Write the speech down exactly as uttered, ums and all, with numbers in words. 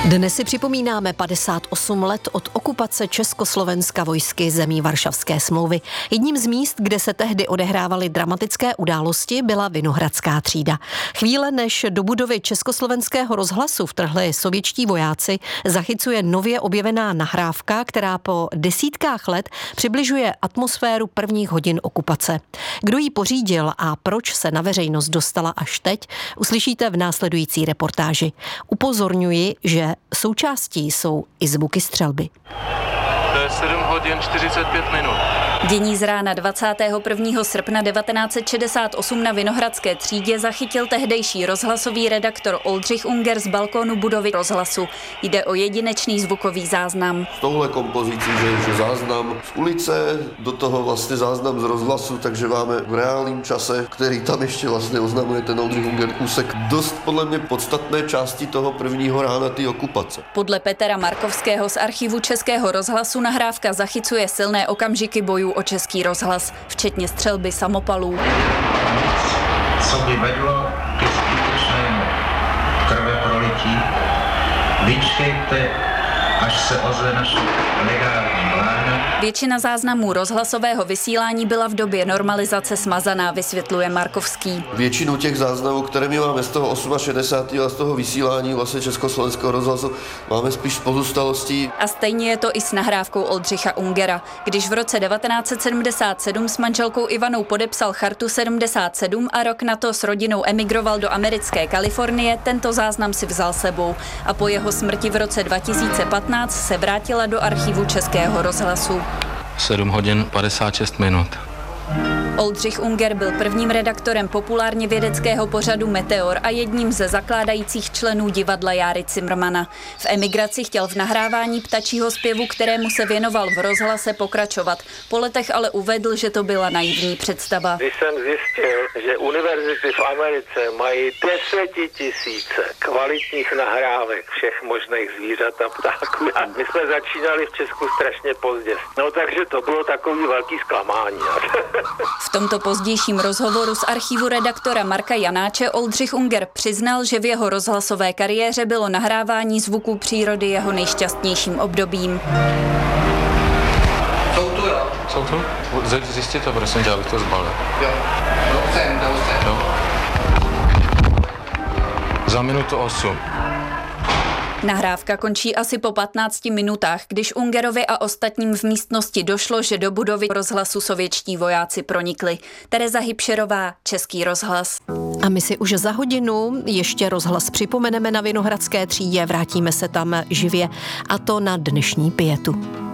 Dnes si připomínáme padesát osm let od okupace Československa vojsky zemí Varšavské smlouvy. Jedním z míst, kde se tehdy odehrávaly dramatické události, byla Vinohradská třída. Chvíle, než do budovy Československého rozhlasu vtrhli sovětští vojáci, zachycuje nově objevená nahrávka, která po desítkách let přibližuje atmosféru prvních hodin okupace. Kdo ji pořídil a proč se na veřejnost dostala až teď, uslyšíte v následující reportáži. Upozorňuji, že součástí jsou i zvuky střelby. To je sedm hodin čtyřicet pět minut. Dění z rána dvacátého prvního srpna devatenáct set šedesát osm na Vinohradské třídě zachytil tehdejší rozhlasový redaktor Oldřich Unger z balkónu budovy rozhlasu. Jde o jedinečný zvukový záznam. S touhle kompozicí, že, že záznam z ulice, do toho vlastně záznam z rozhlasu, takže máme v reálném čase, který tam ještě vlastně oznamuje ten Oldřich Unger, úsek dost podle mě podstatné části toho prvního rána té okupace. Podle Petra Markovského z archivu Českého rozhlasu nahrávka zachycuje silné okamžiky bojů o Český rozhlas, včetně střelby samopalů. Co by vedlo ke skutečnému krveprolití, vyčkejte, až se ozve naše legální vláda. Většina záznamů rozhlasového vysílání byla v době normalizace smazaná, vysvětluje Markovský. Většinu těch záznamů, které my máme z toho šedesátého osmého a z toho vysílání vlastně Československého rozhlasu, máme spíš z pozůstalostí. A stejně je to i s nahrávkou Oldřicha Ungera. Když v roce devatenáct set sedmdesát sedm s manželkou Ivanou podepsal Chartu sedmdesát sedm a rok na to s rodinou emigroval do americké Kalifornie, tento záznam si vzal sebou a po jeho smrti v roce dva tisíce patnáct se vrátila do archivu Českého rozhlasu. sedm hodin padesát šest minut. Oldřich Unger byl prvním redaktorem populárně vědeckého pořadu Meteor a jedním ze zakládajících členů divadla Járy Cimrmana. V emigraci chtěl v nahrávání ptačího zpěvu, kterému se věnoval v rozhlase, pokračovat. Po letech ale uvedl, že to byla naivní představa. Když jsem zjistil, že univerzity v Americe mají desetitisíce kvalitních nahrávek všech možných zvířat a ptáků. A my jsme začínali v Česku strašně pozdě. No takže to bylo takový velký zklamání. V tomto pozdějším rozhovoru z archivu redaktora Marka Janáče Oldřich Unger přiznal, že v jeho rozhlasové kariéře bylo nahrávání zvuků přírody jeho nejšťastnějším obdobím. Jsou tu, jo? Jsou tu? Zjistěte to, prosím, že abych to zbalil. Jo. Dobře, dobře. Jo. Za minutu osm. Nahrávka končí asi po patnácti minutách, když Ungerovi a ostatním v místnosti došlo, že do budovy rozhlasu sovětští vojáci pronikli. Tereza Hybšerová, Český rozhlas. A my si už za hodinu ještě rozhlas připomeneme na Vinohradské třídě, vrátíme se tam živě, a to na dnešní pietu.